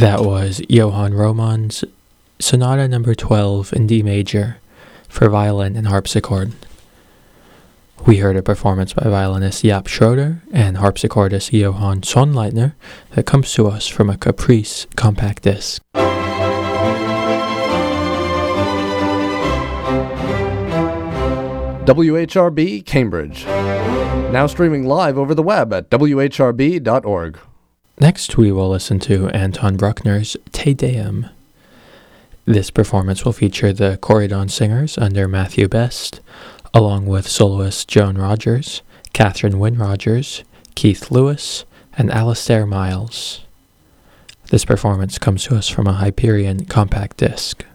That was Johann Romann's Sonata No. 12 in D major for violin and harpsichord. We heard a performance by violinist Jaap Schroeder and harpsichordist Johann Sonnleitner that comes to us from a Caprice compact disc. WHRB Cambridge. Now streaming live over the web at whrb.org. Next, we will listen to Anton Bruckner's Te Deum. This performance will feature the Corydon Singers under Matthew Best, along with soloist Joan Rogers, Catherine Wynne Rogers, Keith Lewis, and Alastair Miles. This performance comes to us from a Hyperion compact disc.